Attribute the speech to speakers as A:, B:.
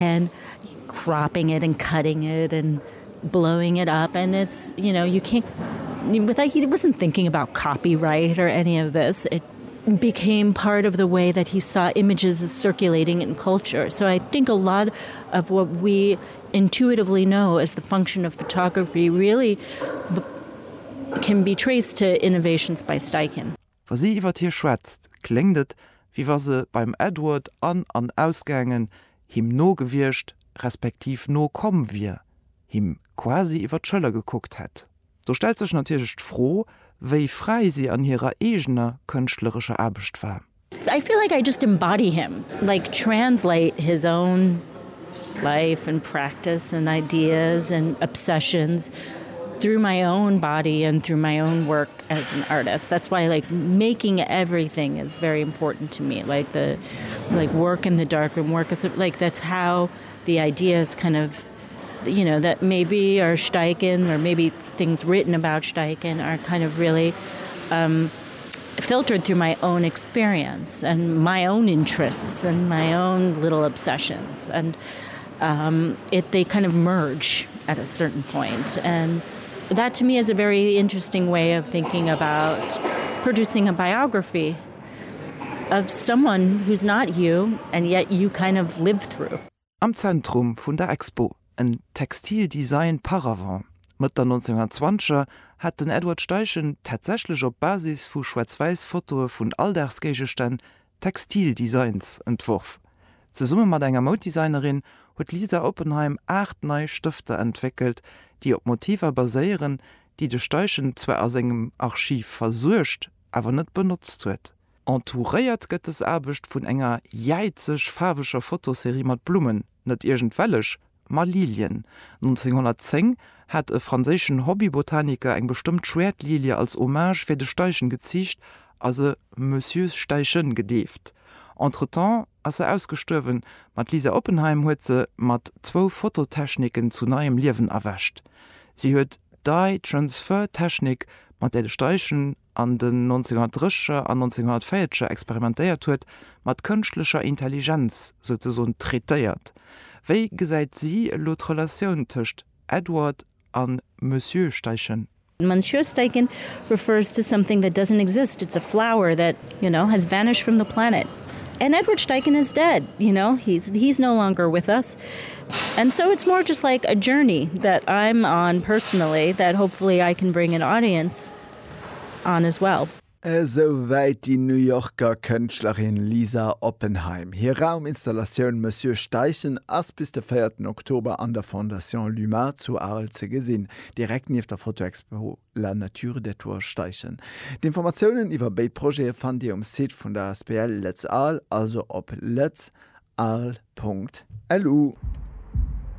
A: and cropping it and cutting it and blowing it up. And it's, you can't, he wasn't thinking about copyright or any of this. It became part of the way that he saw images as circulating in culture. So I think a lot of what we intuitively know as the function of photography really can be traced to innovations by Steichen.
B: Was sie iwwer hier schwätzt, klinget, wie war se beim Edward an Ausgängen him no gewircht, respektiv no kommen wir, him quasi iwwer d'Schëlle geguckt hat. So stellt sech natürlich froh, wéi frei sie an ihrer eigener künstlerischer Arbeit war.
A: I feel like I just embody him, like translate his own life and practice and ideas and obsessions through my own body and through my own work as an artist. That's why making everything is very important to me. Work in the darkroom, work as that's how the ideas kind of, that maybe are Steichen or maybe things written about Steichen are kind of really filtered through my own experience and my own interests and my own little obsessions. And they kind of merge at a certain point. And that to me is a very interesting way of thinking about producing a biography of someone who's not you and yet you kind of live through.
B: Am Zentrum vun der Expo ein Textildesign Paravent. Mit der 1920er hat den Edward Steichen tatsächlich op Basis vu Schwarz-Weiß-Foto vun Alldagsgegenständen Textildesigns entworfen. Zusammen mit einer Modedesignerin hat Lisa Oppenheim 8 neue Stifte entwickelt, die auf Motive basieren, die de Steichen zwar aus engem Archiv versucht, aber nicht benutzt wird. Entouriert gëtt es Arbeit von enger jeizig farbischer Fotoserie mit Blumen, nicht irgendwelche, mal Lilien. 1910 hat ein französischen Hobbybotaniker eng bestimmt Schwertlilie als Hommage für de Steichen gezicht, also Monsieur Steichen gedeft. Entretemps ist ausgestorben, mit Lisa Oppenheim hat sie mit 2 Fototechniken zu neuem Leben erwäscht. Sie hat Dye-Transfer-Technik, mit der Steichen an den 1930er und 1940er experimentiert hat, mit künstlicher Intelligenz sozusagen traitiert. Wie gesagt sie laut Relation zwischen Edward und Monsieur Steichen?
A: Monsieur Steichen refers to something that doesn't exist. It's a flower that, has vanished from the planet. And Edward Steichen is dead, he's no longer with us. And so it's more just like a journey that I'm on personally that hopefully I can bring an audience on as well.
C: Soweit die New Yorker Künstlerin Lisa Oppenheim. Hier Rauminstallation Monsieur Steichen ass bis der 4. Oktober an der Fondation Luma zu Arles zu gesinn, direkt neben der Fotoexpo La Nature des Tours Steichen. Die Informationen über beide Projekte fand ihr am Site von der SPL Let's Arles, also op letzarles.lu.